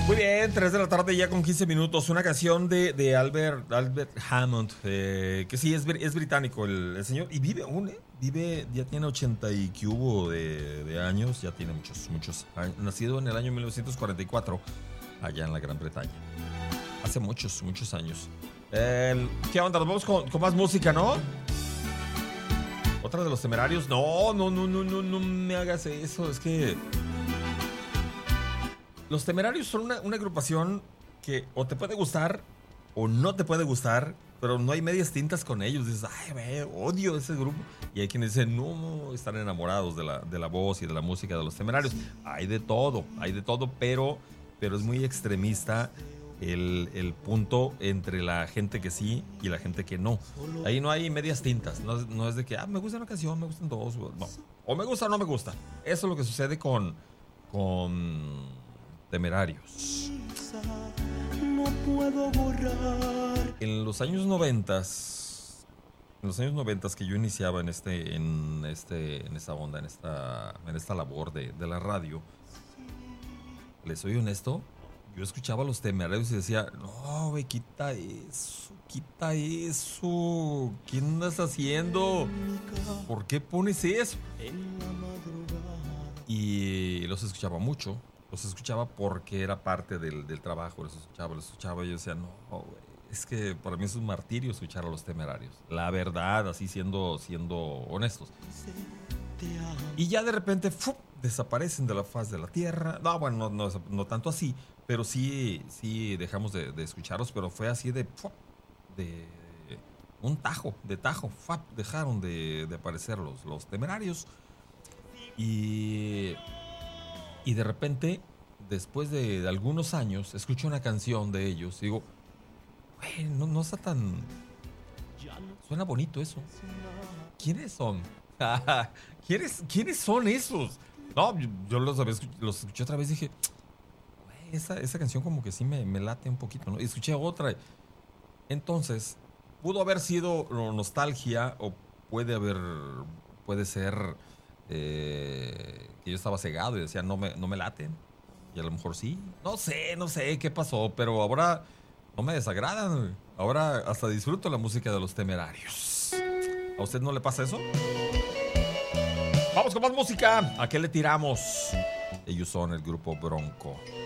Muy bien, 3 de la tarde ya con 15 minutos. Una canción de Albert Hammond, que sí, es británico el señor. Y vive aún, ¿eh? Vive, ya tiene 80 y que hubo de años. Ya tiene muchos años. Nacido en el año 1944, allá en la Gran Bretaña. Hace muchos años. ¿Qué onda? Nos vamos con más música, ¿no? ¿Otra de los Temerarios? No me hagas eso. Es que los Temerarios son una agrupación que o te puede gustar o no te puede gustar, pero no hay medias tintas con ellos. Dices, ay, odio ese grupo. Y hay quienes dicen, no, están enamorados de la voz y de la música de los Temerarios. Hay de todo, pero es muy extremista el punto entre la gente que sí y la gente que no. Ahí no hay medias tintas. No es de que, me gusta una canción, me gustan dos. No. O me gusta o no me gusta. Eso es lo que sucede con Temerarios. No puedo borrar. En los años 90, que yo iniciaba en esta onda, en esta labor de la radio, les soy honesto, yo escuchaba a los Temerarios y decía, no, güey, quita eso. ¿Qué andas haciendo? ¿Por qué pones eso? Y los escuchaba mucho. Los escuchaba porque era parte del trabajo. Los escuchaba y yo decía, no, güey, es que para mí es un martirio escuchar a los Temerarios. La verdad, así siendo honestos. Y ya de repente desaparecen de la faz de la tierra. No, bueno, no tanto así, pero sí dejamos de escucharlos, pero fue así de un tajo, dejaron de aparecer los Temerarios. Y de repente, después de algunos años, escucho una canción de ellos y digo, güey, no está tan... Suena bonito eso. ¿Quiénes son? ¿Quiénes son esos? No, yo los escuché otra vez y dije, güey, esa canción como que sí me late un poquito, ¿no? Y escuché otra. Entonces, pudo haber sido nostalgia o puede ser... que yo estaba cegado y decía no me laten, y a lo mejor sí, no sé qué pasó, pero ahora no me desagradan, ahora hasta disfruto la música de los Temerarios. ¿A usted no le pasa eso? Vamos con más música. ¿A qué le tiramos? Ellos son el grupo Bronco.